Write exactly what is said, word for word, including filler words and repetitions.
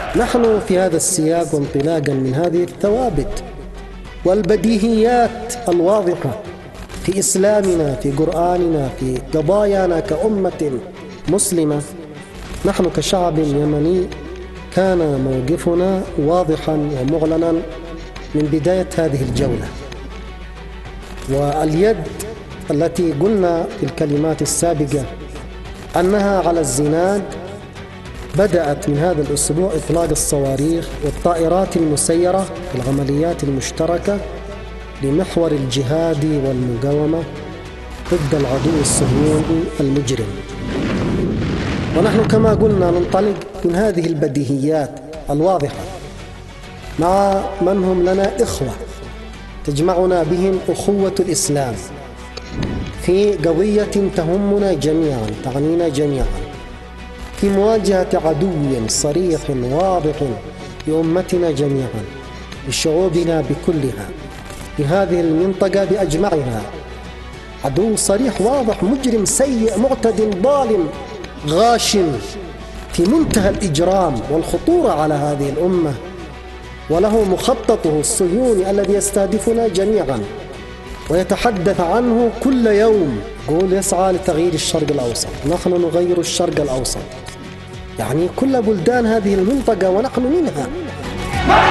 نحن في هذا السياق وانطلاقا من هذه الثوابت والبديهيات الواضحة في إسلامنا، في قرآننا، في قضايانا كأمة مسلمة، نحن كشعب يمني كان موقفنا واضحا ومعلنا من بداية هذه الجولة. واليد التي قلنا في الكلمات السابقة أنها على الزناد بدأت من هذا الأسبوع إطلاق الصواريخ والطائرات المسيرة في العمليات المشتركة لمحور الجهاد والمقاومة ضد العدو الصهيوني المجرم. ونحن كما قلنا ننطلق من هذه البديهيات الواضحة مع من هم لنا إخوة تجمعنا بهم أخوة الإسلام في قضية تهمنا جميعا، تعنينا جميعا، في مواجهة عدو صريح واضح لأمتنا جميعا، لشعوبنا بكلها في هذه المنطقة بأجمعها. عدو صريح واضح مجرم سيء معتد ظالم غاشم في منتهى الإجرام والخطورة على هذه الأمة، وله مخططه الصهيوني الذي يستهدفنا جميعا ويتحدث عنه كل يوم، يقول يسعى لتغيير الشرق الأوسط، نحن نغير الشرق الأوسط، يعني كل بلدان هذه المنطقة ونحن منها.